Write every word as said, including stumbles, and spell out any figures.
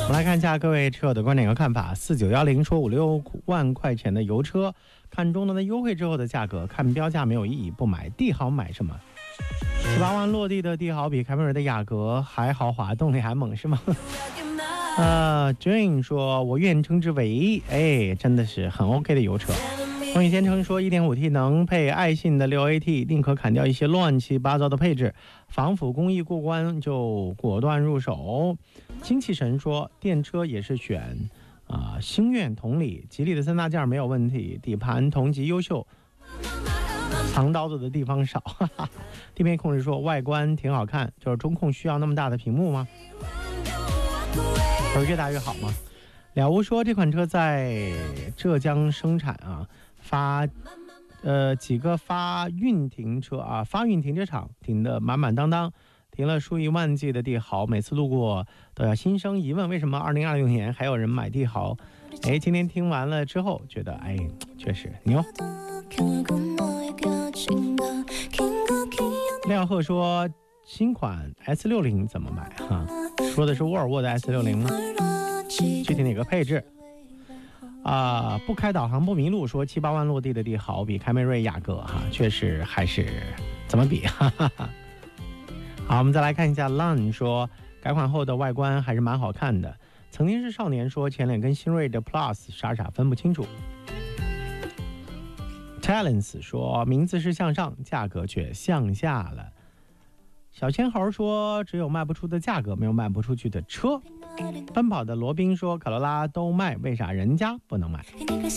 们来看一下各位车友的观点和看法。四九一零说五六万块钱的油车，看终端的优惠之后的价格，看标价没有意义，不买。帝豪买什么？七八万落地的帝豪比凯美瑞的雅阁还豪华，动力还猛是吗？呃 Jane 说，我愿称之为，哎，真的是很 OK 的油车。风雨先生说 一点五 T 能配爱信的 六 A T， 宁可砍掉一些乱七八糟的配置，防腐工艺过关就果断入手。精气神说，电车也是选啊、呃，星愿同理，吉利的三大件没有问题，底盘同级优秀，藏刀子的地方少。哈哈，地面控制说外观挺好看，就是中控需要那么大的屏幕吗？不是越大越好吗？了无说，这款车在浙江生产啊，发呃几个发运停车啊，发运停车场停得满满当当，停了数以万计的帝豪，每次路过都要心生疑问，为什么二零二六年还有人买帝豪？哎，今天听完了之后觉得，哎，确实牛。廖贺说，新款 S 六十 怎么买哈、啊？说的是沃尔沃的 S 六十 吗？具体哪个配置啊、呃？不开导航不迷路说七八万落地的帝豪比凯美瑞雅阁哈，确实还是怎么比？哈哈哈。好，我们再来看一下 Lan 说，改款后的外观还是蛮好看的。曾经是少年说前脸跟新锐的 Plus 傻傻分不清楚。Talents 说名字是向上，价格却向下了。小千猴说，只有卖不出的价格，没有卖不出去的车。奔跑的罗宾说，卡罗拉都卖，为啥人家不能买？